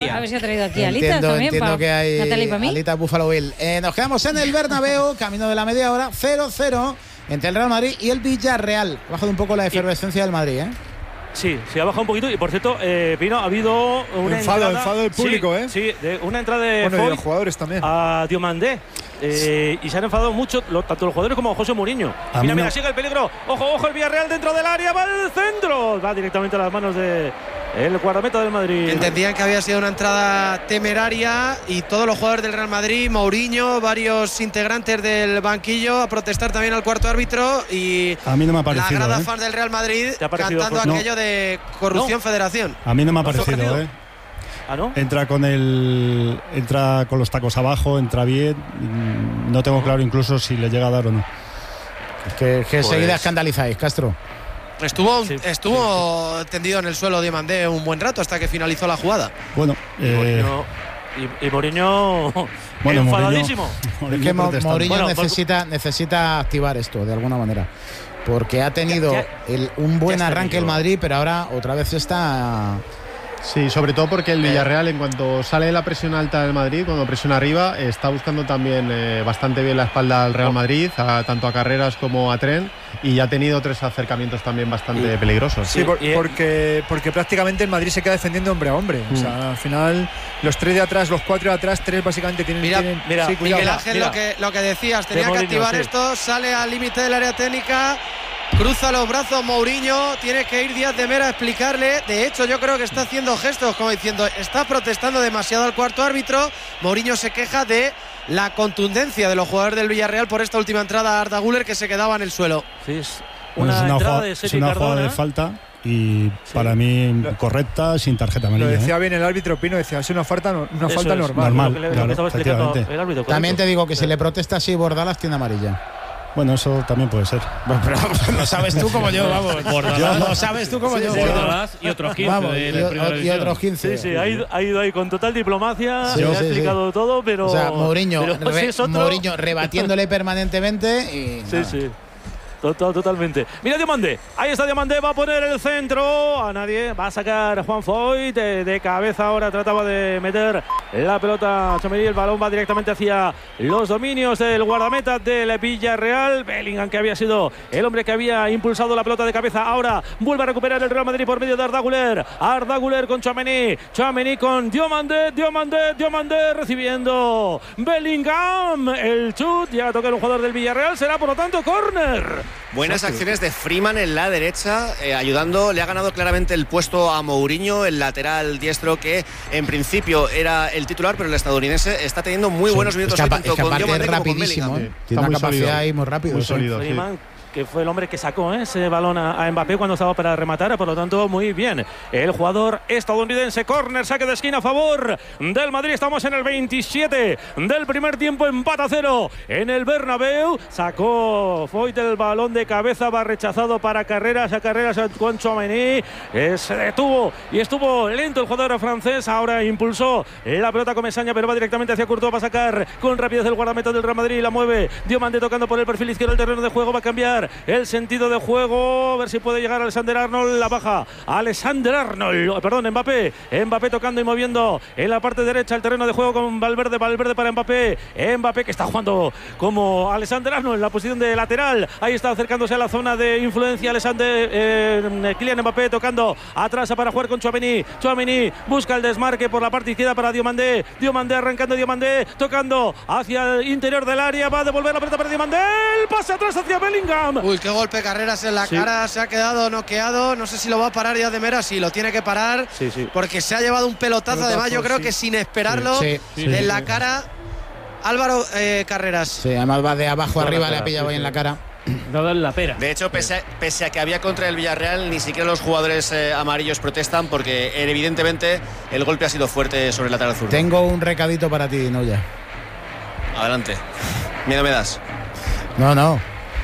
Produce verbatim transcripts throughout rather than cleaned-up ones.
Valencia. A ver si ha traído aquí alitas entiendo, también. Entiendo pa, que hay Natalie, pa mí. alitas Buffalo Bill. Eh, nos quedamos en el Bernabéu, camino de la media hora, cero cero entre el Real Madrid y el Villarreal. Ha bajado un poco la efervescencia del Madrid, ¿eh? Sí, se ha bajado un poquito. Y por cierto, eh, Pino, ha habido una enfado, entrada. enfado del público, sí, ¿eh? Sí, de una entrada de bueno, y Foyt los jugadores también. a Diomandé. Eh, y se han enfadado mucho lo, tanto los jugadores como José Mourinho. A Mira, mí mira, no. sigue el peligro. Ojo, ojo, el Villarreal dentro del área. Va al centro. Va directamente a las manos de el guardameta del Madrid. Entendían que había sido una entrada temeraria y todos los jugadores del Real Madrid, Mourinho, varios integrantes del banquillo a protestar también al cuarto árbitro y A mí no me ha parecido. la grada ¿eh? fan del Real Madrid ¿Te ha parecido, cantando José? aquello de corrupción No. federación. A mí no me ha ¿No has parecido, sorprendido? ¿eh? ¿Ah, no? Entra con el entra con los tacos abajo, entra bien. mm, No tengo claro incluso si le llega a dar o no. Que, que Pues- enseguida escandalizáis, Castro. Estuvo, Sí, estuvo tendido en el suelo Diomandé un buen rato hasta que finalizó la jugada. Bueno, Y eh, Mourinho, y, y Mourinho bueno, enfadadísimo. Mourinho- Es que Mo- protestando. Mourinho Bueno, necesita, necesita activar esto de alguna manera. Porque ha tenido Ya- ya- el- un buen ya está arranque el tenido. Madrid, pero ahora otra vez está. Sí, sobre todo porque el Villarreal, en cuanto sale la presión alta del Madrid, cuando presiona arriba, está buscando también eh, bastante bien la espalda al Real Madrid, a- tanto a Carreras como a Trent, y ya ha tenido tres acercamientos también bastante peligrosos. Sí, por- y- porque, porque prácticamente el Madrid se queda defendiendo hombre a hombre. O sea, al final, los tres de atrás, los cuatro de atrás, tres básicamente tienen. Mira, tienen- mira, sí, cuidado. Miguel Ángel, mira. lo que, lo que decías, tenía que Mourinho, activar sí. esto, sale al límite del área técnica, cruza los brazos Mourinho, tiene que ir Díaz de Mera a explicarle. De hecho, yo creo que está haciendo gestos como diciendo, está protestando demasiado al cuarto árbitro. Mourinho se queja de la contundencia de los jugadores del Villarreal por esta última entrada a Arda Güler, que se quedaba en el suelo. Sí, es Bueno, una, es una entrada jugada, de es Sergi una jugada Cardona. de falta y para mí correcta, sin tarjeta Lo amarilla. decía ¿eh? bien el árbitro Pino, decía, es una falta, no- una Eso falta es, normal. Normal. lo que le- lo que claro, estaba explicando efectivamente. el árbitro, También correcto. te digo que Sí. si le protesta así Bordalas tiene amarilla. Bueno, eso también puede ser. Bueno, pero lo sabes tú como yo, vamos. Bordalás. Lo sabes tú como yo. Bordalás y otros quince Vamos, de y, la primera y división. otros quince. Sí, sí, ha ido, ha ido ahí con total diplomacia, Sí, se ha sí, explicado todo, pero. O sea, Mourinho, pero re- si es otro- Mourinho rebatiéndole permanentemente y. Sí, nada. sí. Total, totalmente. Mira Diomandé. Ahí está Diomandé. Va a poner el centro. A nadie. Va a sacar Juan Foyt. De, de cabeza ahora trataba de meter la pelota a Tchouaméni. El balón va directamente hacia los dominios del guardameta del Villarreal. Bellingham, que había sido el hombre que había impulsado la pelota de cabeza. Ahora vuelve a recuperar el Real Madrid por medio de Arda Güler. Arda Güler con Tchouaméni. Tchouaméni con Diomandé. Diomandé. Diomandé recibiendo Bellingham. El chut. Ya toca el jugador del Villarreal. Será por lo tanto córner. Buenas acciones de Freeman en la derecha, eh, ayudando. Le ha ganado claramente el puesto a Mourinho, el lateral diestro, que en principio era el titular, pero el estadounidense está teniendo muy Sí, buenos minutos es que, hoy, apa- tanto es que con aparte es Diomandé como con rapidísimo, Bellingham. ¿eh? Tiene una muy capacidad sólido. ahí muy rápido. Muy sí. sólido, sí. Freeman, que fue el hombre que sacó ¿eh? ese balón a, a Mbappé cuando estaba para rematar, por lo tanto muy bien el jugador estadounidense. Córner, saque de esquina a favor del Madrid. Estamos en el veintisiete del primer tiempo, empate a cero en el Bernabéu. Sacó Foyt el balón de cabeza, va rechazado para Carreras, a Carreras con Tchouaméni, eh, se detuvo y estuvo lento el jugador francés. Ahora impulsó la pelota Comesaña, pero va directamente hacia Courtois para sacar con rapidez el guardameta del Real Madrid. La mueve Diomandé tocando por el perfil izquierdo del terreno de juego. Va a cambiar el sentido de juego, a ver si puede llegar Alexander Arnold. La baja Alexander Arnold, perdón, Mbappé. Mbappé tocando y moviendo en la parte derecha el terreno de juego con Valverde. Valverde para Mbappé. Mbappé que está jugando como Alexander Arnold en la posición de lateral. Ahí está acercándose a la zona de influencia Alexander eh, Kylian Mbappé tocando atrás para jugar con Tchouaméni. Tchouaméni busca el desmarque por la parte izquierda para Diomandé. Diomandé arrancando, Diomandé tocando hacia el interior del área. Va a devolver la pelota para Diomandé. El pase atrás hacia Bellingham. Uy, qué golpe Carreras en la Sí. cara, se ha quedado noqueado. No sé si lo va a parar Díaz de Mera, sí, lo tiene que parar. Sí, sí. Porque se ha llevado un pelotazo, Pelotazo, además yo creo sí. que sin esperarlo, Sí, sí, en sí, la sí. cara. Álvaro eh, Carreras. Sí, además va de abajo Toda la arriba, le cara, ha pillado sí, ahí en sí. la cara. No dan la pera. De hecho, pese a, pese a que había contra el Villarreal, ni siquiera los jugadores eh, amarillos protestan, porque eh, evidentemente el golpe ha sido fuerte sobre el lateral zurdo. Tengo un recadito para ti, Noya. Adelante. Miedo me das. No, no.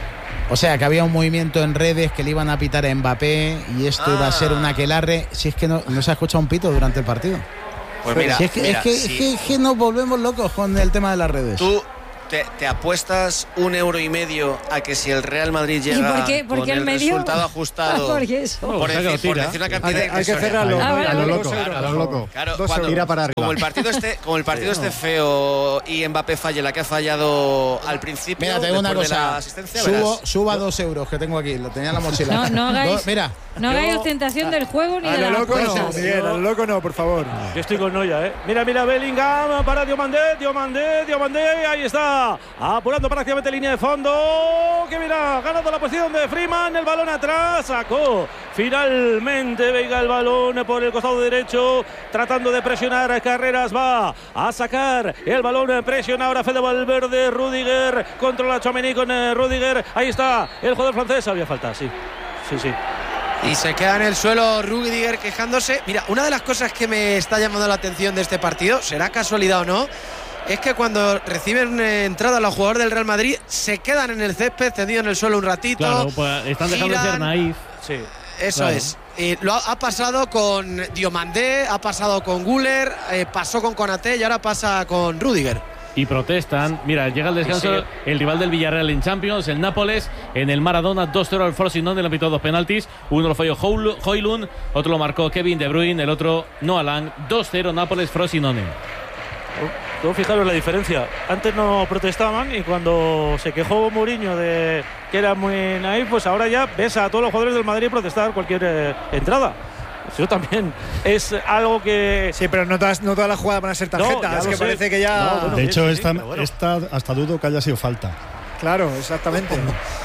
O sea, que había un movimiento en redes que le iban a pitar a Mbappé y esto Ah. iba a ser un aquelarre. Si es que no, no se ha escuchado un pito durante el partido. Pues mira, Si es, que, mira, es, que, si es que- es que nos volvemos locos con el tema de las redes. tú te, te apuestas un euro y medio a que si el Real Madrid llega ¿Y por qué? ¿Por con qué el el medio? resultado ajustado ¿Por qué eso? por, decir, por decir una cantidad Hay, hay que irrisoria. cerrarlo. Ah, vale, A lo vale. loco, a lo loco. Claro, Dos cuando- Tira para arriba. como el partido esté, como el partido esté feo y Mbappé falle la que ha fallado al principio, Mira, te digo una después de la cosa. asistencia, Subo, verás. suba dos euros que tengo aquí. Lo tenía en la mochila. No, no hagáis, Dos- mira. no hagáis ostentación del juego ni A de lo las loco no, apuestas. Miguel, a lo loco no, por favor. Yo estoy con Noya, ¿eh? Mira, mira, Bellingham para Diomandé, Diomandé, Diomandé, ahí está, apurando prácticamente línea de fondo, que mira, ganando la posición de Freeman, el balón atrás, sacó finalmente Veiga el balón por el costado derecho, tratando de presionar a Carreras, va a sacar el balón, presiona ahora Fede Valverde, Rudiger, controla Tchouaméni con eh, Rudiger, ahí está, el jugador francés, había falta, sí, sí, sí. Y se queda en el suelo Rudiger quejándose. Mira, una de las cosas que me está llamando la atención de este partido, será casualidad o no, es que cuando reciben eh, entrada los jugadores del Real Madrid, se quedan en el césped, tendidos en el suelo un ratito. Claro, pues están dejando de ser giran. naif. Sí. Eso Claro. es. Y lo ha, ha pasado con Diomandé, ha pasado con Güler, eh, pasó con Konaté y ahora pasa con Rudiger. Y protestan. Mira, llega el descanso, Sí. el rival del Villarreal en Champions, el Nápoles, en el Maradona, dos cero al Frosinone, le han pitado dos penaltis. Uno lo falló Højlund, otro lo marcó Kevin De Bruyne, el otro Noah Lang. dos cero Nápoles, Frosinone. Luego fijaros la diferencia. Antes no protestaban y cuando se quejó Mourinho de que era muy naif, pues ahora ya ves a todos los jugadores del Madrid protestar cualquier eh, entrada. Eso también es algo que... Sí, pero no todas, no todas las jugadas van a ser No, tarjetas. ya es lo que sé. parece que ya. No, bueno. De sí, hecho, sí, esta, pero bueno. esta hasta dudo que haya sido falta. Claro, exactamente.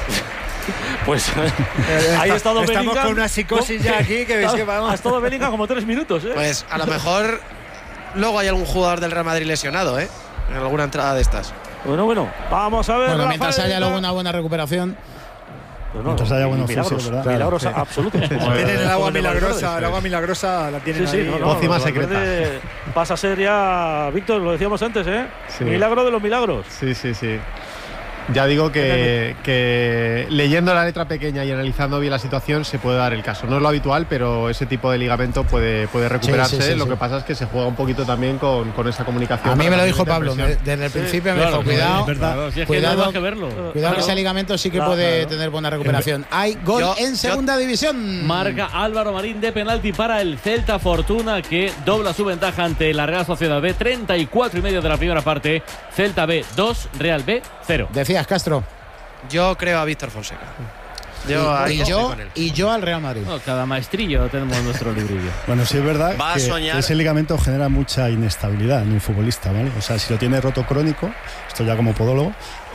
Pues Eh, ahí ha estado Estamos Bellingham. con una psicosis ya aquí que ves que vamos. Ha estado Bellingham como tres minutos, ¿eh? Pues a lo mejor luego hay algún jugador del Real Madrid lesionado, ¿eh? En alguna entrada de estas. Bueno, bueno, vamos a ver. Bueno, la mientras falta. haya luego una buena recuperación. No, no, Mientras haya buenos milagros, fisios, ¿verdad? milagros Claro, sí. absolutos. Tienen el agua Como de Valverde. milagrosa, el agua milagrosa la tienen Sí, sí, ahí. no, no, Pócima lo de secreta. Valverde pasa a ser ya, Víctor, lo decíamos antes, ¿eh? Sí. Milagro de los milagros. Sí, sí, sí. Ya digo que, que leyendo la letra pequeña y analizando bien la situación se puede dar el caso. No es lo habitual, pero ese tipo de ligamento puede, puede recuperarse. Sí, sí, sí, lo sí. que pasa es que se juega un poquito también con, con esa comunicación. A mí me lo dijo para Pablo transmitir me- desde el principio, me Claro, dijo, cuidado, es verdad. Claro, si es que cuidado, no hay más que verlo. cuidado Claro. que ese ligamento sí que Claro, puede claro. tener buena recuperación. Hay gol Yo- en segunda división. Marca Álvaro Marín de penalti para el Celta Fortuna, que dobla su ventaja ante la Real Sociedad B. treinta y cuatro y medio de la primera parte. Celta B dos, Real B cero. Decías, Castro. Yo creo a Víctor Fonseca. Yo y, ahí y estoy yo, con él. y yo al Real Madrid. No, cada maestrillo tenemos nuestro librillo. Bueno, sí es verdad Va a que soñar. ese ligamento genera mucha inestabilidad en un futbolista, ¿vale? O sea, si lo tiene roto crónico, esto ya como podólogo,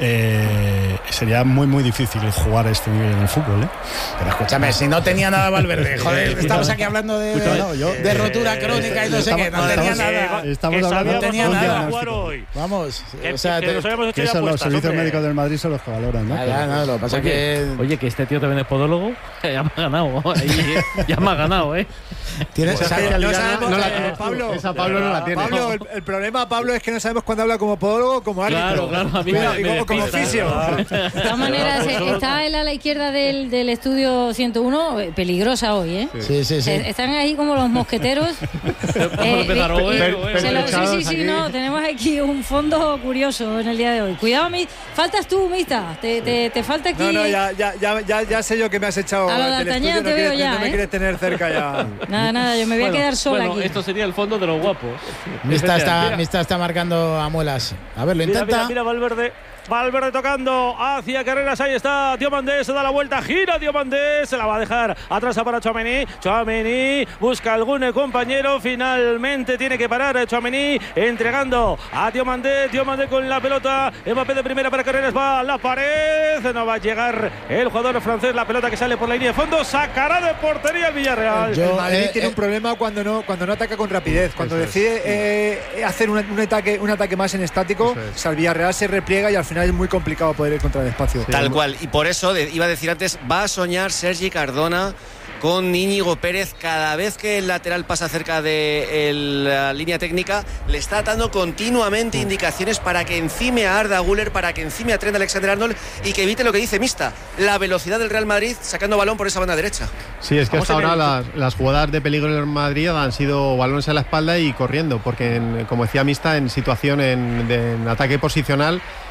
eh, sería muy muy difícil jugar a este nivel en el fútbol, ¿eh? Pero escúchame, si no tenía nada Valverde, joder, estamos aquí hablando de, de, No, yo- de rotura crónica y no sé qué, no estamos- tenía estamos- nada. Estamos que hablando sabíamos no tenía cómo nada. iba a jugar hoy. Vamos, Que, o sea, que te- nos habíamos hecho Que ya eso los apuestas, servicios hombre. médicos del Madrid son los que valoran, ¿no? ya, ya, no, lo que pasa es que Oye, que este tío también es podólogo. Ya me ha ganado. Ahí, ya me ha ganado, ¿eh? tienes Esa esa- calidad No sabemos, no la eh, tienes tú. Pablo. Esa Pablo no la tiene. Pablo, el, el problema, Pablo, es que no sabemos cuándo habla como podólogo o como árbitro. Claro, claro, a mí Bueno, me- y me como, como despista, fisio. ¿no? De todas maneras, eh, está él a la izquierda del, del estudio ciento uno, eh, peligrosa hoy, ¿eh? Sí, sí, sí. Eh, Están ahí como los mosqueteros. Vamos a empezar y- hoy, y- per- se lo- pertrechados sí, sí, sí, aquí. no, tenemos aquí un fondo curioso en el día de hoy. Cuidado, mi, faltas tú, Mista. Te, te, te falta aquí. No, no, ya, ya, ya, ya, ya sé yo que me has echado A lo del D'Artagnan estudio, te no, veo quieres, ya, no me ¿eh? quieres tener cerca ya. Nada, nada, yo me voy Bueno, a quedar sola bueno, aquí. esto sería el fondo de los guapos. Mista está, Mira. Mista está marcando a muelas. A ver, lo Mira, intenta. mira, mira Valverde. Valverde tocando hacia Carreras, ahí está Diomandé, se da la vuelta, gira Diomandé, se la va a dejar atrás para Tchouaméni, Tchouaméni busca algún compañero, finalmente tiene que parar Tchouaméni, entregando a Diomandé, Diomandé con la pelota, Mbappé de primera para Carreras, va a la pared, no va a llegar el jugador francés, la pelota que sale por la línea de fondo, sacará de portería el Villarreal. Yo- El Madrid eh, tiene eh. un problema cuando no, cuando no ataca con rapidez. Cuando decide eh, hacer un, un ataque, un ataque más en estático, Eso es. o sea, el Villarreal se repliega y al final es muy complicado poder encontrar el espacio. Tal cual. Y por eso, de- iba a decir antes, va a soñar Sergi Cardona con Íñigo Pérez. Cada vez que el lateral pasa cerca de el- la línea técnica, le está dando continuamente indicaciones para que encime a Arda Güler, para que encime a Trent Alexander-Arnold y que evite lo que dice Mista, la velocidad del Real Madrid sacando balón por esa banda derecha. Sí, es que Vamos hasta a ver ahora el- las, las jugadas de peligro en el Madrid han sido balones a la espalda y corriendo, porque en- como decía Mista, en situación en, de- en ataque posicional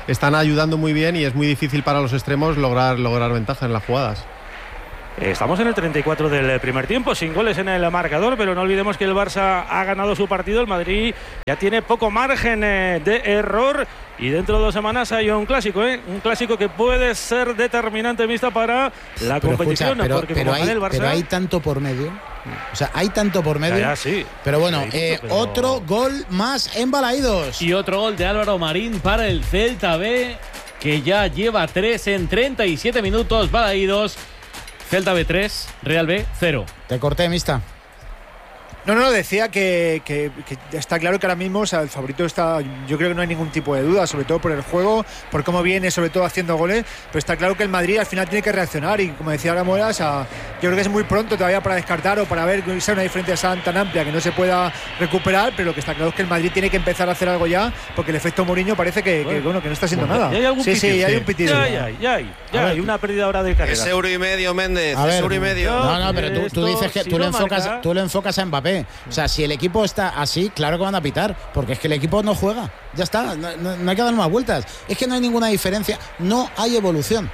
están ayudando muy bien y es muy difícil para los extremos lograr, lograr ventaja en las jugadas. Estamos en el treinta y cuatro del primer tiempo, sin goles en el marcador, pero no olvidemos que el Barça ha ganado su partido, el Madrid ya tiene poco margen de error y dentro de dos semanas hay un clásico, ¿eh? Un clásico que puede ser determinante mixta para la pero competición, escucha, pero, porque pero como hay, el Barça... pero hay tanto por medio. O sea, hay tanto por medio. Ya, ya, sí. Pero bueno, Sí, eh, pero... otro gol más en Balaídos. Y otro gol de Álvaro Marín para el Celta B, que ya lleva tres en treinta y siete minutos. Balaídos, Celta B tres, Real B cero. Te corté, mista. No, no, decía que, que, que está claro que ahora mismo, o sea, el favorito está, yo creo que no hay ningún tipo de duda, sobre todo por el juego, por cómo viene, sobre todo haciendo goles, pero está claro que el Madrid al final tiene que reaccionar y como decía ahora Mora, o sea, yo creo que es muy pronto todavía para descartar o para ver que sea una diferencia tan amplia que no se pueda recuperar, pero lo que está claro es que el Madrid tiene que empezar a hacer algo ya, porque el efecto Mourinho parece que, bueno, que, bueno, que no está haciendo bueno, nada. ¿Ya hay algún sí, pitido? sí, ya hay Sí. un pitido. Ya, ya, ya hay, ya hay una pérdida ahora de carrera. Es euro y medio, Méndez, A es ver, euro y medio. No, no, pero tú, tú dices que si tú, lo no enfocas, marca- tú lo enfocas a Mbappé. O sea, si el equipo está así, claro que van a pitar, porque es que el equipo no juega. Ya está, no, no- no hay que dar más vueltas. Es que no hay ninguna diferencia, no hay evolución.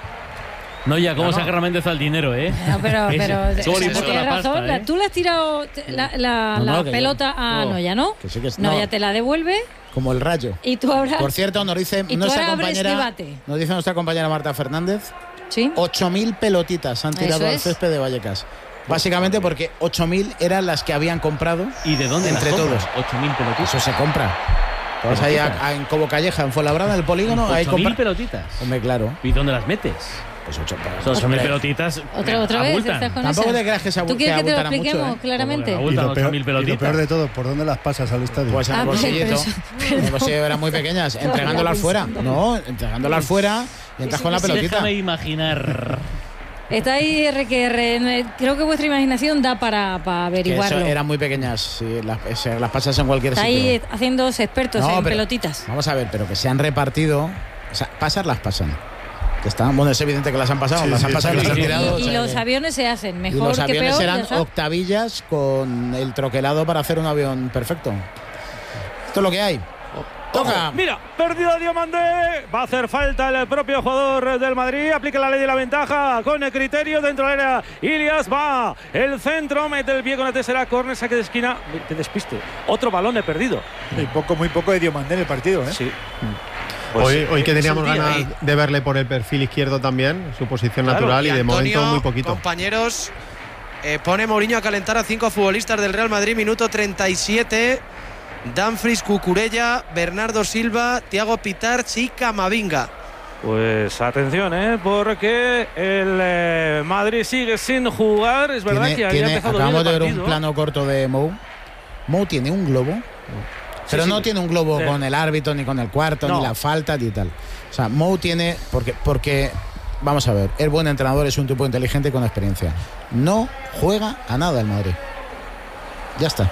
No, ya, cómo No, no. se agarra Méndez al dinero, ¿eh? No, pero, Ese- pero Eso le sí, importa tienes la pasta, razón. ¿eh? La- Tú le has tirado te- la, la- No, no, la que yo- pelota a no. Noya, ¿no? Que sí que es- Noya no. te la devuelve Como el rayo. y tú ahora... Por cierto, nos dice Y tú nuestra ahora abres compañera, debate. nos dice nuestra compañera Marta Fernández, ¿Sí? ocho mil pelotitas han tirado Eso al es. césped de Vallecas. Básicamente porque ocho mil eran las que habían comprado. ¿Y de dónde Entre las todos. compras? ocho mil pelotitas. Eso se compra. Te vas ahí a- a- en Cobo Calleja, en Fuenlabrada, en el polígono, ahí ocho mil compra. pelotitas. Hombre, claro. ¿Y dónde las metes? Pues ocho Son ocho mil Hombre, pelotitas. Otra, otra vez, abultan. ¿estás con Tampoco esa? te creas que se abu- ¿Tú quieres que que te lo abultará mucho, expliquemos ¿eh? claramente? Bueno, Y lo, Abultan peor, ocho mil y lo pelotitas. peor de todo, ¿por dónde las pasas al estadio? Pues en Ah, el pues, bolsillito. pero eso- En el bolsillo eran muy pequeñas, entregándolas fuera. No, entregándolas fuera y entras con la pelotita. Déjame imaginar. Está ahí R que R. Creo que vuestra imaginación da para, para Que eso averiguarlo. eran muy pequeñas, sí, las, se- las pasas en cualquier Está sitio. ahí haciéndose expertos No, en pero- pelotitas. Vamos a ver, pero que se han repartido. O sea, pasar las pasan. Que están, bueno, es evidente que las han pasado, Sí, las sí, han pasado y sí, las han sí. tirado. Y, o y sea los que- aviones se hacen y mejor los que aviones peor. ya eran está. octavillas con el troquelado para hacer un avión perfecto. Esto es lo que hay. Toca. Mira, perdido Diomandé. Va a hacer falta el propio jugador del Madrid. Aplica la ley de la ventaja con el criterio dentro del área. Ilias va. El centro mete el pie con la tercera. Córner, saque de esquina. Te despiste. Otro balón he perdido. Y poco, muy poco de Diomandé en el partido, ¿eh? Sí. hoy, hoy que es teníamos un día ganas ahí. de verle por el perfil izquierdo también, su posición Claro, natural y, Y de Antonio, momento muy poquito. compañeros, eh, pone Mourinho a calentar a cinco futbolistas del Real Madrid, minuto treinta y siete. Dumfries, Cucurella, Bernardo Silva, Thiago Pitarch y Camavinga. Pues atención, ¿eh? Porque el eh, Madrid sigue sin jugar. Es verdad Tiene- que había tiene- empezado acabamos bien de el ver un partido. plano corto de Mou. Mou tiene un globo. Pero sí. no tiene un globo Eh. con el árbitro, ni con el cuarto, No. ni la falta, ni tal. O sea, Mou tiene. Porque, porque, vamos a ver, es buen entrenador, es un tipo inteligente con experiencia. No juega a nada el Madrid. Ya está.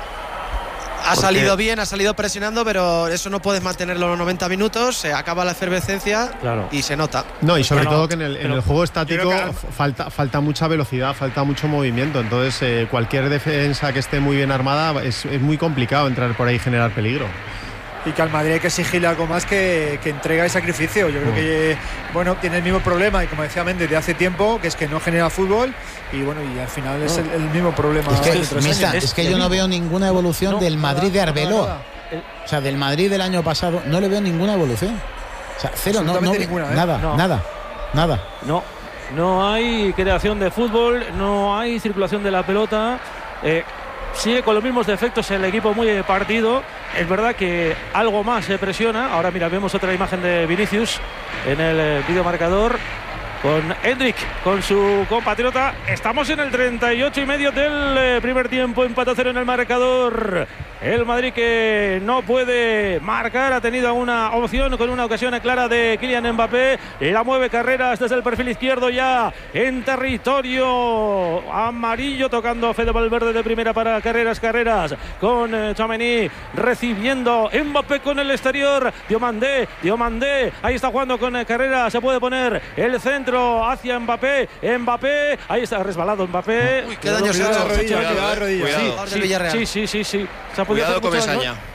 Ha Porque- salido bien, ha salido presionando, pero eso no puedes mantenerlo los noventa minutos. Se acaba la efervescencia Claro. y se nota. No, y sobre Pero- todo que en el, en pero el juego yo estático creo que- f- falta, falta mucha velocidad, falta mucho movimiento. Entonces, eh, cualquier defensa que esté muy bien armada es, es muy complicado entrar por ahí y generar peligro. Y que al Madrid hay que exigirle algo más que, que entrega y sacrificio. Yo creo que, bueno, tiene el mismo problema, y como decía Méndez, de hace tiempo, que es que no genera fútbol, y bueno, y al final es el, el mismo problema. Es que, año tras Mista, año. es que yo no veo ninguna evolución No, del Madrid de nada, Arbeloa. nada. O sea, del Madrid del año pasado no le veo ninguna evolución. O sea, cero, no, no, Absolutamente ninguna, ¿eh? nada, No. nada, nada. No, no hay creación de fútbol, no hay circulación de la pelota. Eh, sigue con los mismos defectos el equipo muy partido. Es verdad que algo más se presiona. Ahora mira, vemos otra imagen de Vinicius en el eh, videomarcador con Endrick, con su compatriota. Estamos en el treinta y ocho y medio del eh, primer tiempo, empate a cero en el marcador. El Madrid que no puede marcar, ha tenido una opción con una ocasión clara de Kylian Mbappé. La mueve Carreras desde el perfil izquierdo ya en territorio amarillo, tocando Fede Valverde de primera para Carreras. Carreras con eh, Tchouaméni recibiendo Mbappé con el exterior. Diomandé, Diomandé, ahí está jugando con eh, Carreras. Se puede poner el centro hacia Mbappé. Mbappé, ahí está resbalado Mbappé. Uy, qué daño se ha Cuidado, hecho. rodilla, Cuidado, cuidado, eh. rodilla. Cuidado. Sí, Jugador del Villarreal. Sí, sí, sí, sí. Se ha podido Cuidado hacer con mucho daño. Mesaña.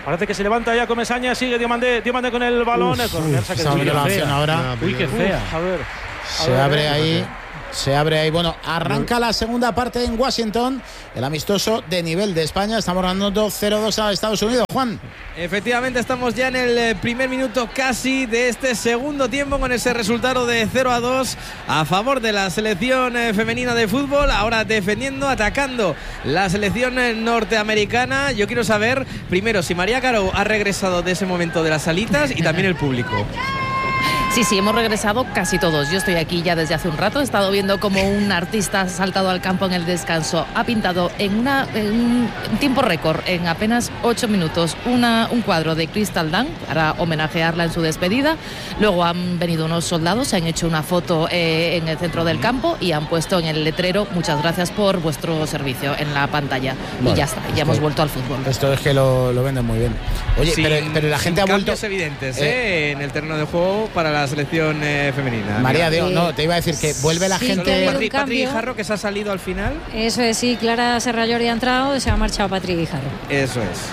Parece que se levanta ya Comesaña, sigue Diomandé, Diomandé con el balón. Uf, el corner, uf, saque está de viendo la esquina. acción ahora. Uy, qué fea. Uf, a ver. a Se ver, abre eh. ahí. Se abre ahí. Bueno, arranca la segunda parte en Washington. El amistoso de nivel de España. Estamos ganando cero dos a Estados Unidos. Juan. Efectivamente, estamos ya en el primer minuto casi de este segundo tiempo con ese resultado de cero a dos a favor de la selección femenina de fútbol. Ahora defendiendo, atacando la selección norteamericana. Yo quiero saber primero si María Caro ha regresado de ese momento de las salitas y también el público. Sí, sí, hemos regresado casi todos. Yo estoy aquí ya desde hace un rato. He estado viendo como un artista ha saltado al campo en el descanso. Ha pintado en, una, en un tiempo récord, en apenas ocho minutos, una, un cuadro de Crystal Dunn para homenajearla en su despedida. Luego han venido unos soldados, se han hecho una foto eh, en el centro del campo y han puesto en el letrero muchas gracias por vuestro servicio en la pantalla. Bueno, y ya está, ya hemos vuelto al fútbol. Esto es que lo, lo venden muy bien. Oye, sin, pero, pero la gente ha vuelto... cambios evidentes eh, eh, en el terreno de juego para la selección eh, femenina. María, Dios, no, te iba a decir que vuelve la sí, gente... Patri, Patri Guijarro, que se ha salido al final. Eso es, sí, Clara Serrallori ha entrado, se ha marchado Patri Guijarro. Eso es.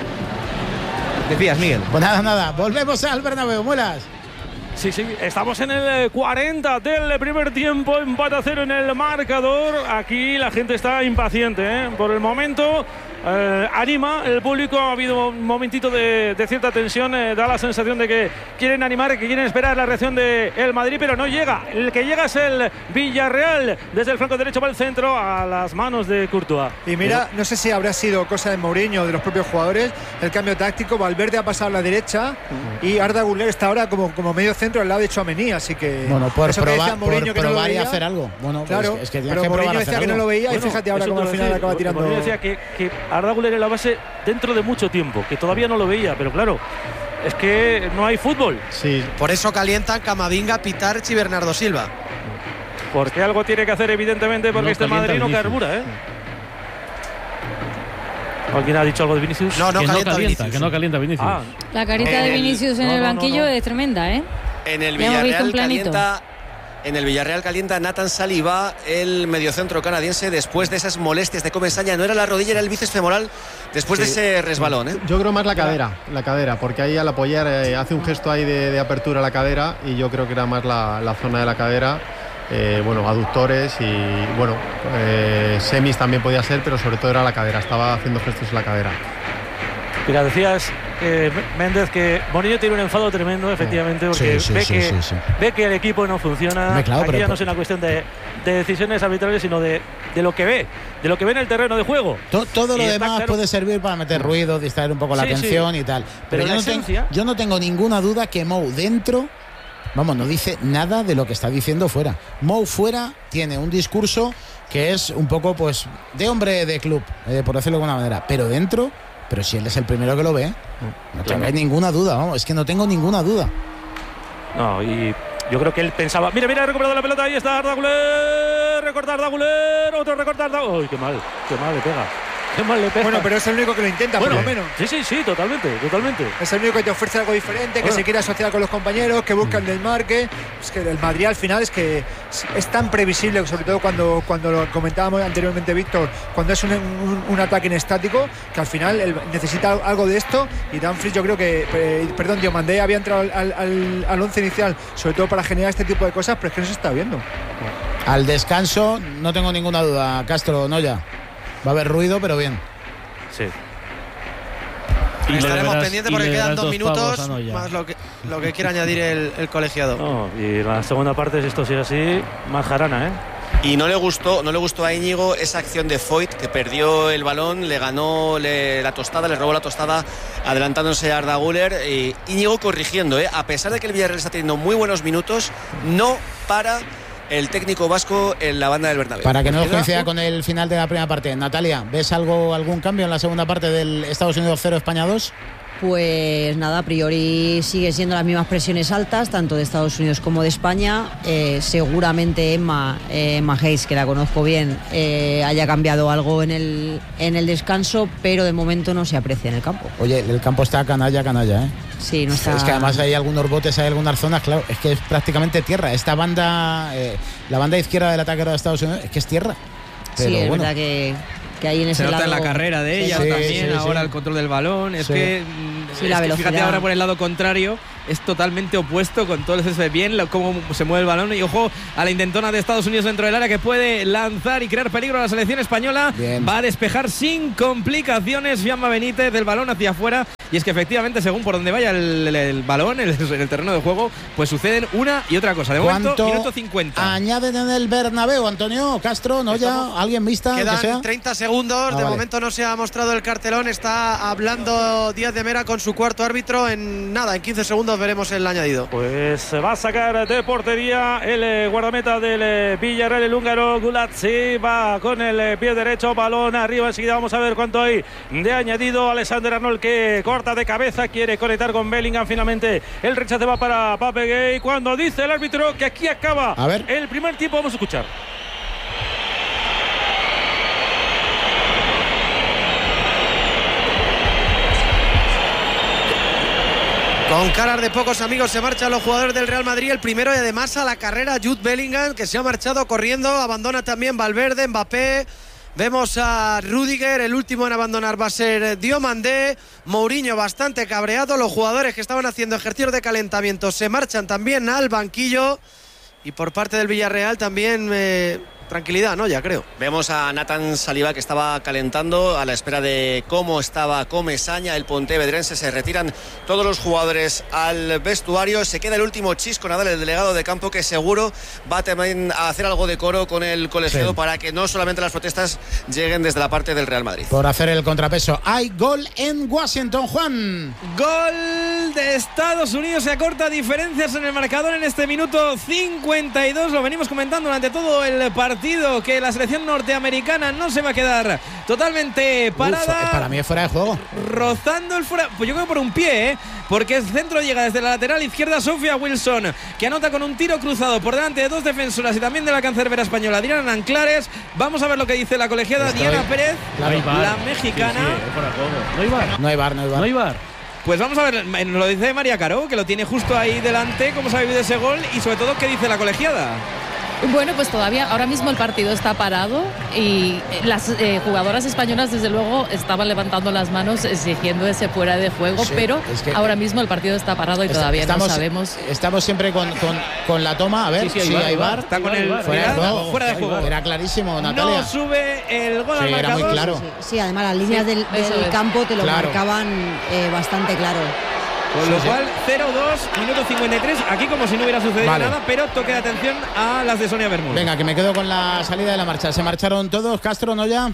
Decías, Miguel. Pues nada, nada, volvemos al Bernabéu, muelas. Sí, sí, estamos en el cuarenta del primer tiempo, empate a cero en el marcador. Aquí la gente está impaciente, ¿eh? Por el momento eh, anima el público, ha habido un momentito de, de cierta tensión, eh, da la sensación de que quieren animar, que quieren esperar la reacción del Madrid, pero no llega. El que llega es el Villarreal, desde el flanco derecho para el centro, a las manos de Courtois. Y mira, no sé si habrá sido cosa de Mourinho o de los propios jugadores, el cambio táctico. Valverde ha pasado a la derecha y Arda Güler está ahora como, como medio centro al lado de Tchouaméni, así que bueno, por eso que probar, decía Mourinho por que no probar lo y veía, hacer algo. Bueno, claro, pues es que pero que Mourinho decía que no lo veía, bueno, y fíjate ahora cómo al final decir, acaba tirando. Mourinho decía que, que Arda Güler en la base dentro de mucho tiempo, que todavía no lo veía, pero claro, es que no hay fútbol. Sí. Por eso calientan Camavinga, Pitarch y Bernardo Silva. Porque algo tiene que hacer, evidentemente, porque No este calienta Madrid no Vinicius. carbura, ¿eh? ¿Alguien ha dicho algo de Vinicius? No, no que, no calienta calienta, Vinicius. que no calienta Vinicius. Ah, La carita En de el- Vinicius en no, el no, no, banquillo no. es tremenda, ¿eh? En el Ya hemos visto un Villarreal planito. calienta En el Villarreal calienta Nathan Saliba, el mediocentro canadiense, después de esas molestias de Comesaña. No era la rodilla, era el bíceps femoral después Sí. de ese resbalón, ¿eh? Yo creo más la cadera, la cadera, porque ahí al apoyar eh, hace un gesto ahí de, de apertura a la cadera y yo creo que era más la, la zona de la cadera. Eh, bueno, aductores y bueno, eh, semis también podía ser, pero sobre todo era la cadera, estaba haciendo gestos en la cadera. mira, decías eh, Méndez que Mourinho tiene un enfado tremendo, efectivamente, porque Sí, sí, ve, sí, que, sí, sí. ve que el equipo no funciona. Hombre, claro, Aquí pero ya por- no es una cuestión de, de decisiones arbitrales, sino de, de lo que ve, de lo que ve en el terreno de juego. To- Todo lo Y está demás claro- puede servir para meter ruido, distraer un poco la Sí, sí. atención y tal. Pero, Pero yo, la no ten- esencia- yo no tengo ninguna duda que Mou dentro, vamos, no dice nada de lo que está diciendo fuera. Mou fuera tiene un discurso que es un poco, pues, de hombre de club, eh, por decirlo de alguna manera. Pero dentro, pero si él es el primero que lo ve, no tengáis ninguna duda, vamos, es que no tengo ninguna duda. No, y yo creo que él pensaba, mira, mira, ha recuperado la pelota, ahí está Arda Güler, recorta Arda Güler, otro recorta Arda. Uy, qué mal, qué mal le pega. Qué mal le pega. Bueno, pero es el único que lo intenta, Bueno, por lo menos. Sí, sí, sí, totalmente, totalmente. Es el único que te ofrece algo diferente, que Bueno. se quiere asociar con los compañeros, que busca el desmarque. Es que el Madrid al final es que es, es tan previsible, sobre todo cuando, cuando lo comentábamos anteriormente, Víctor, cuando es un, un, un ataque inestático, que al final el- necesita algo de esto. Y Dumfries, yo creo que, eh, perdón, Diomandé había entrado al, al, al, al once inicial, sobre todo para generar este tipo de cosas, pero es que no se está viendo. Al descanso, no tengo ninguna duda, Castro, no ya. Va a haber ruido, pero bien. Sí. Y le Estaremos deberás- pendientes y porque le quedan deberás dos pavos minutos a Noya. más lo que, lo que quiera añadir el, el colegiado. No, y la segunda parte, si esto sigue así, más jarana, ¿eh? Y no le gustó, no le gustó a Íñigo esa acción de Foyt, que perdió el balón, le ganó le- la tostada, le robó la tostada, adelantándose a Arda Güler. Y Íñigo corrigiendo, ¿eh? A pesar de que el Villarreal está teniendo muy buenos minutos, no para el técnico vasco en la banda del Bernabéu. Para que no Queda coincida un- con el final de la primera parte. Natalia, ¿ves algo, algún cambio en la segunda parte del Estados Unidos cero, España dos? Pues nada, a priori sigue siendo las mismas presiones altas, tanto de Estados Unidos como de España. Eh, seguramente Emma, eh, Emma Hayes, que la conozco bien, eh, haya cambiado algo en el, en el descanso, pero de momento no se aprecia en el campo. Oye, el campo está canalla, canalla, ¿eh? Sí, no está... Es que además hay algunos botes, hay algunas zonas, claro, es que es prácticamente tierra. Esta banda, eh, la banda izquierda del ataque de Estados Unidos, es que es tierra. Pero sí, es bueno, verdad que que hay en ese Se nota lado. en la carrera de ella Sí, también, sí, ahora sí. el control del balón. Es Sí. que, Sí, es la que velocidad. fíjate ahora por el lado contrario, es totalmente opuesto con todo el césped bien, lo- cómo se mueve el balón. Y ojo a la intentona de Estados Unidos dentro del área que puede lanzar y crear peligro a la selección española. Bien. Va a despejar sin complicaciones Fiamma Benítez del balón hacia afuera. Y es que efectivamente, según por donde vaya el, el- el balón en el, en el terreno de juego, pues suceden una y otra cosa. De momento, ¿Cuánto minuto cincuenta. añaden en el Bernabéu, Antonio Castro? ¿No ya? ¿Alguien vista? que sea? Quedan treinta segundos, Ah, de vale. momento no se ha mostrado el cartelón, está hablando Díaz de Mera con su cuarto árbitro, en nada, en quince segundos veremos el añadido. Pues va a sacar de portería el eh, guardameta del eh, Villarreal, el húngaro Gulazzi, va con el eh, pie derecho, balón arriba, enseguida vamos a ver cuánto hay de añadido. Alexander Arnold que corta de cabeza, quiere conectar con Bellingham, finalmente el rechace va para Pape Gay, cuando dice el árbitro que aquí acaba A ver. el primer tiempo, vamos a escuchar. Con caras de pocos amigos se marchan los jugadores del Real Madrid, el primero y además a la carrera Jude Bellingham, que se ha marchado corriendo, abandona también Valverde, Mbappé. Vemos a Rüdiger, el último en abandonar va a ser Diomandé. Mourinho bastante cabreado, los jugadores que estaban haciendo ejercicios de calentamiento se marchan también al banquillo. Y por parte del Villarreal también eh, tranquilidad, ¿no? Ya creo. Vemos a Nathan Saliba que estaba calentando a la espera de cómo estaba Comesaña, el pontevedrense. Se retiran todos los jugadores al vestuario. Se queda el último Chisco Nadal, el delegado de campo, que seguro va también a hacer algo de coro con el colegiado, Sí. para que no solamente las protestas lleguen desde la parte del Real Madrid. Por hacer el contrapeso. Hay gol en Washington, Juan. Gol de Estados Unidos, se acorta diferencias en el marcador en este minuto cincuenta y dos. Lo venimos comentando durante todo el partido, que la selección norteamericana no se va a quedar totalmente parada. Uf, para mí es fuera de juego. Rozando el fuera, pues yo creo por un pie, ¿eh? Porque el centro llega desde la lateral izquierda Sofía Wilson, que anota con un tiro cruzado por delante de dos defensoras y también de la cancerbera española Diana Anclares. Vamos a ver lo que dice la colegiada Estoy- Diana Pérez, Claro. la mexicana. Sí, sí, es fuera de juego. No hay bar. No hay bar, no hay bar. No hay bar. Pues vamos a ver, nos lo dice María Caro, que lo tiene justo ahí delante, cómo se ha vivido ese gol y sobre todo qué dice la colegiada. Bueno, pues todavía, ahora mismo el partido está parado y las eh, jugadoras españolas desde luego estaban levantando las manos exigiendo ese fuera de juego, Sí, pero es que- ahora mismo el partido está parado y todavía estamos, no sabemos. Estamos siempre con, con, con la toma. A ver Sí, sí, hay si bar, hay hay bar. bar. Está con Igual, el igual. Fuera de fuera, juego. fuera de juego. Era clarísimo, Natalia. No sube el gol Sí, al era muy marcador. claro. Sí, sí, además las líneas Sí, del, eso del es. campo te lo Claro. marcaban eh, bastante claro. Con lo Sí, sí. cual, cero dos, minuto cincuenta y tres. Aquí como si no hubiera sucedido Vale. nada, pero toque de atención a las de Sonia Bermúdez. Venga, que me quedo con la salida de la marcha. ¿Se marcharon todos? ¿Castro, no ya?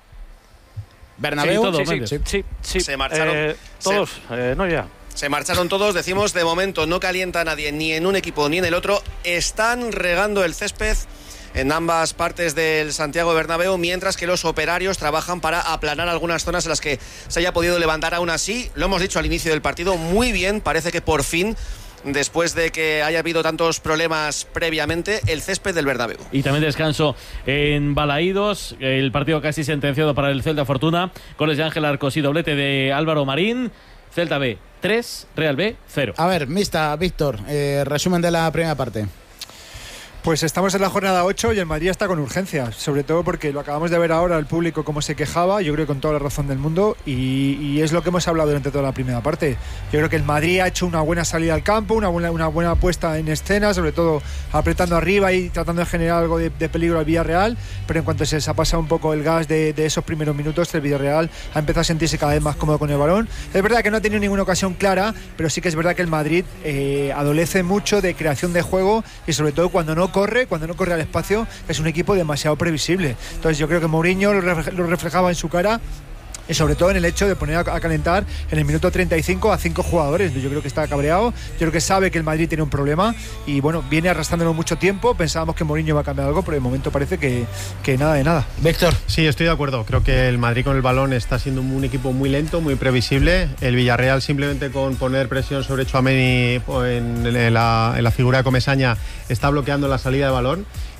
¿Bernabéu? Sí, todo, Sí, sí, Méndez. sí, sí. Se marcharon. Eh, todos, eh, no ya. Se marcharon todos, decimos, de momento no calienta a nadie, ni en un equipo ni en el otro. Están regando el césped en ambas partes del Santiago Bernabéu, mientras que los operarios trabajan para aplanar algunas zonas en las que se haya podido levantar. Aún así, lo hemos dicho al inicio del partido, muy bien, parece que por fin, después de que haya habido tantos problemas previamente, el césped del Bernabéu. Y también descanso en Balaídos, el partido casi sentenciado para el Celta Fortuna, goles de Ángel Arcos y doblete de Álvaro Marín. Celta B tres, Real B cero. A ver, mixta, Víctor, eh, resumen de la primera parte. Pues estamos en la jornada ocho y el Madrid está con urgencia, sobre todo porque lo acabamos de ver ahora, el público cómo se quejaba, yo creo que con toda la razón del mundo, y, y es lo que hemos hablado durante toda la primera parte. Yo creo que el Madrid ha hecho una buena salida al campo, una buena, una buena puesta en escena, sobre todo apretando arriba y tratando de generar algo de, de peligro al Villarreal, pero en cuanto se les ha pasado un poco el gas de, de esos primeros minutos, el Villarreal ha empezado a sentirse cada vez más cómodo con el balón. Es verdad que no ha tenido ninguna ocasión clara, pero sí que es verdad que el Madrid eh, adolece mucho de creación de juego y sobre todo cuando no corre, cuando no corre al espacio, es un equipo demasiado previsible. Entonces yo creo que Mourinho lo reflejaba en su cara y sobre todo en el hecho de poner a calentar en el minuto treinta y cinco a cinco jugadores. Yo creo que está cabreado, yo creo que sabe que el Madrid tiene un problema y bueno, viene arrastrándolo mucho tiempo. Pensábamos que Mourinho va a cambiar algo, pero de momento parece que, que nada de nada. Víctor. Sí, estoy de acuerdo. Creo que el Madrid con el balón está siendo un equipo muy lento, muy previsible. El Villarreal simplemente con poner presión sobre Tchouaméni en, en, la, en la figura de Comesaña está bloqueando la salida de balón.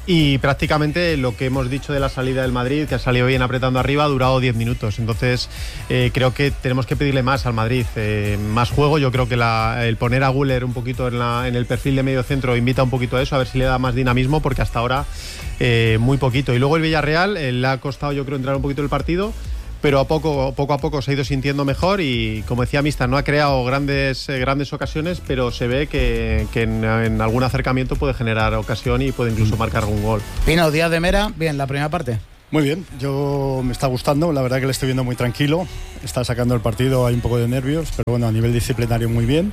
Y prácticamente lo que hemos dicho de la salida del Madrid, que ha salido bien apretando arriba, ha durado diez minutos. Entonces eh, creo que tenemos que pedirle más al Madrid, eh, más juego. Yo creo que la, el poner a Güler un poquito en, la, en el perfil de medio centro invita un poquito a eso, a ver si le da más dinamismo, porque hasta ahora eh, muy poquito. Y luego el Villarreal eh, le ha costado, yo creo, entrar un poquito en el partido, pero a poco, poco a poco se ha ido sintiendo mejor y, como decía Mista, no ha creado grandes, eh, grandes ocasiones, pero se ve que, que en, en algún acercamiento puede generar ocasión y puede incluso marcar algún gol. Pino, Díaz de Mera, bien, la primera parte. Muy bien, yo me está gustando, la verdad que le estoy viendo muy tranquilo, está sacando el partido, hay un poco de nervios, pero bueno, a nivel disciplinario muy bien,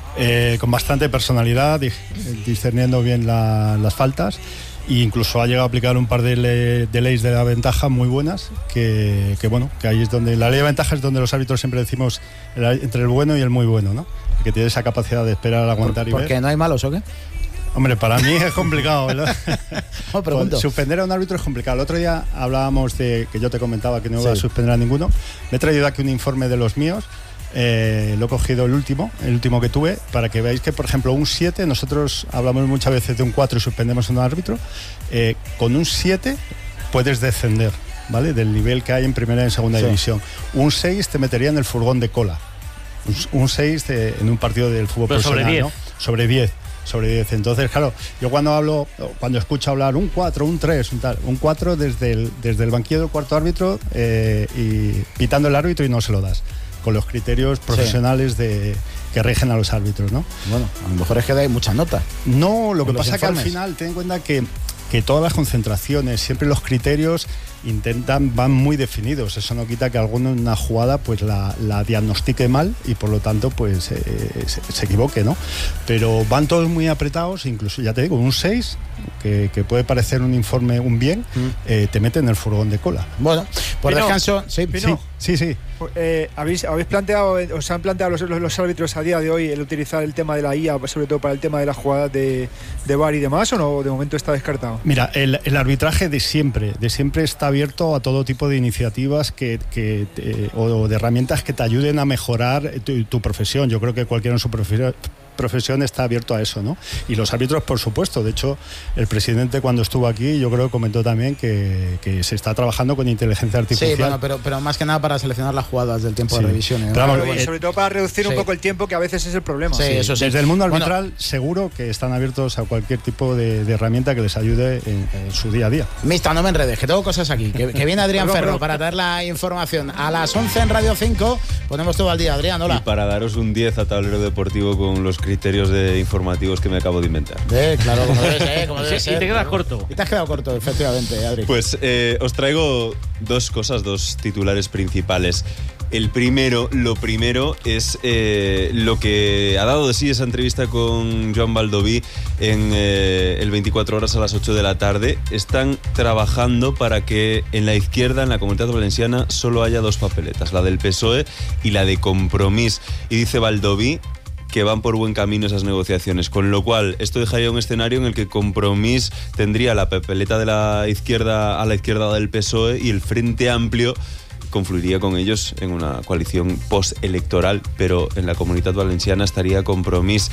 eh, con bastante personalidad, discerniendo bien la, las faltas. E incluso ha llegado a aplicar un par de, le, de leyes de la ventaja muy buenas, que, que bueno, que ahí es donde la ley de ventaja es donde los árbitros siempre decimos entre el bueno y el muy bueno, ¿no? Que tiene esa capacidad de esperar, aguantar ¿Por, y ¿por ver. qué no hay malos o qué? Hombre, para mí es complicado, ¿verdad? No, pregunto. Suspender a un árbitro es complicado. El otro día hablábamos de que yo te comentaba que no iba sí. a suspender a ninguno. Me he traído aquí un informe de los míos. Eh, lo he cogido el último, el último que tuve, para que veáis que, por ejemplo, un siete, nosotros hablamos muchas veces de un cuatro y suspendemos a un árbitro. Eh, con un siete puedes descender, ¿vale? Del nivel que hay en primera y en segunda sí. división. Un seis te metería en el furgón de cola. Un seis en un partido del fútbol Pero profesional, sobre diez. ¿no? Sobre diez. Sobre diez. Entonces, claro, yo cuando hablo, cuando escucho hablar un cuatro, un tres, un tal, un cuatro desde el, desde el banquillo del cuarto árbitro eh, y pitando el árbitro y no se lo das, con los criterios profesionales sí. de, que rigen a los árbitros, ¿no? Bueno, a lo mejor es que hay muchas notas. No, lo que pasa es que al informes. final ten en cuenta que, que todas las concentraciones, siempre los criterios intentan, van muy definidos. Eso no quita que alguno en una jugada pues la, la diagnostique mal y por lo tanto pues eh, se, se equivoque, ¿no? Pero van todos muy apretados, incluso ya te digo, un seis, que, que puede parecer un informe un bien, mm. eh, te mete en el furgón de cola. Bueno, por Pino, descanso, sí, Pino, sí, sí. sí. Eh, ¿habéis, ¿Habéis planteado, os han planteado los, los, los árbitros a día de hoy el utilizar el tema de la I A, sobre todo para el tema de las jugadas de, de V A R y demás, o no? De momento está descartado. Mira, el, el arbitraje de siempre, de siempre está abierto a todo tipo de iniciativas que, que eh, o de herramientas que te ayuden a mejorar tu, tu profesión. Yo creo que cualquiera en su profesión profesión está abierto a eso, ¿no? Y los árbitros, por supuesto. De hecho, el presidente cuando estuvo aquí, yo creo que comentó también que, que se está trabajando con inteligencia artificial. Sí, bueno, pero, pero más que nada para seleccionar las jugadas del tiempo sí. de revisión. ¿eh? Claro, y sobre todo para reducir sí. un poco el tiempo, que a veces es el problema. Sí, sí. Eso sí. Desde el mundo arbitral, bueno, seguro que están abiertos a cualquier tipo de, de herramienta que les ayude en, en su día a día. Mista, no me enredes, que tengo cosas aquí. Que, que viene Adrián Ferro pero... para traer la información. A las once en Radio cinco ponemos todo al día. Adrián, hola. Y para daros un diez a Tablero Deportivo con los criterios de informativos que me acabo de inventar. Eh, claro, como debe ser, como debe sí, ser. Y te quedas claro. corto. Y te has quedado corto, efectivamente, Adri. Pues eh, os traigo dos cosas, dos titulares principales. El primero, lo primero es eh, lo que ha dado de sí esa entrevista con Joan Baldoví en eh, el veinticuatro horas a las ocho de la tarde. Están trabajando para que en la izquierda, en la Comunitat Valenciana, solo haya dos papeletas, la del P S O E y la de Compromís. Y dice Baldoví que van por buen camino esas negociaciones, con lo cual esto dejaría un escenario en el que Compromís tendría la papeleta de la izquierda a la izquierda del P S O E y el Frente Amplio confluiría con ellos en una coalición postelectoral, pero en la Comunitat Valenciana estaría Compromís.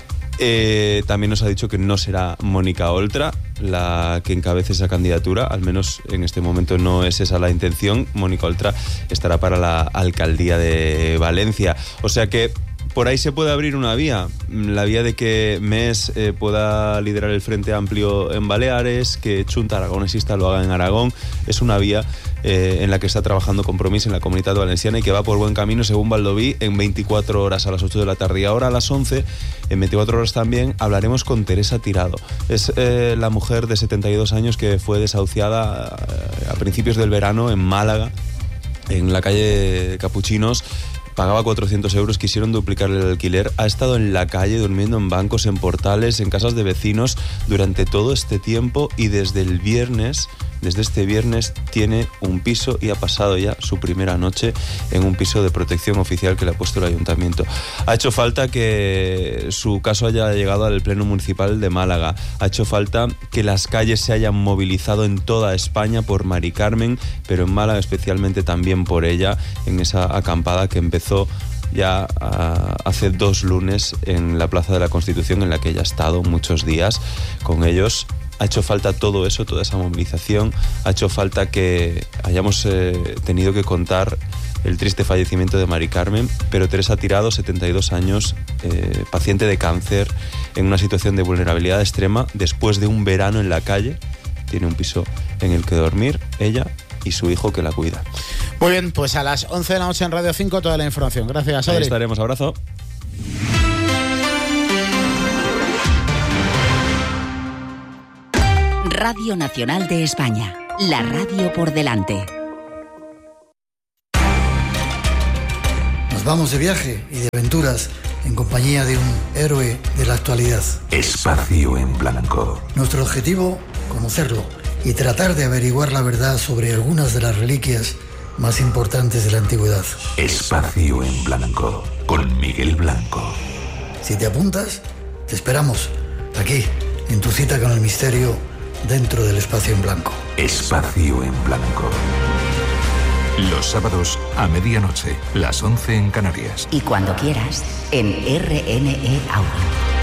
Eh, también nos ha dicho que no será Mónica Oltra la que encabece esa candidatura, al menos en este momento no es esa la intención. Mónica Oltra estará para la alcaldía de Valencia, o sea que por ahí se puede abrir una vía, la vía de que Mes eh, pueda liderar el Frente Amplio en Baleares, que Chunta Aragonesista lo haga en Aragón. Es una vía eh, en la que está trabajando Compromís en la Comunitat Valenciana y que va por buen camino, según Baldoví, en veinticuatro horas a las ocho de la tarde. Y ahora a las once, en veinticuatro horas también, hablaremos con Teresa Tirado. Es eh, la mujer de setenta y dos años que fue desahuciada a, a principios del verano en Málaga, en la calle Capuchinos. Pagaba cuatrocientos euros, quisieron duplicarle el alquiler. Ha estado en la calle, durmiendo en bancos, en portales, en casas de vecinos durante todo este tiempo, y desde el viernes, desde este viernes, tiene un piso y ha pasado ya su primera noche en un piso de protección oficial que le ha puesto el ayuntamiento. Ha hecho falta que su caso haya llegado al Pleno Municipal de Málaga. Ha hecho falta que las calles se hayan movilizado en toda España por Mari Carmen, pero en Málaga especialmente también por ella, en esa acampada que empezó ya uh, hace dos lunes en la Plaza de la Constitución, en la que ella ha estado muchos días con ellos. Ha hecho falta todo eso, toda esa movilización. Ha hecho falta que hayamos eh, tenido que contar el triste fallecimiento de Mari Carmen, pero Teresa Tirado, setenta y dos años, eh, paciente de cáncer, en una situación de vulnerabilidad extrema, después de un verano en la calle. Tiene un piso en el que dormir, ella y su hijo que la cuida. Muy bien, pues a las once de la noche en Radio cinco toda la información. Gracias, Adri. Ahí estaremos, abrazo. Radio Nacional de España, la radio por delante. Nos vamos de viaje y de aventuras en compañía de un héroe de la actualidad. Espacio en Blanco. Nuestro objetivo, conocerlo y tratar de averiguar la verdad sobre algunas de las reliquias más importantes de la antigüedad. Espacio en Blanco, con Miguel Blanco. Si te apuntas, te esperamos aquí, en tu cita con el misterio, dentro del Espacio en Blanco. Espacio en Blanco. Los sábados a medianoche, las once en Canarias. Y cuando quieras, en R N E Audio.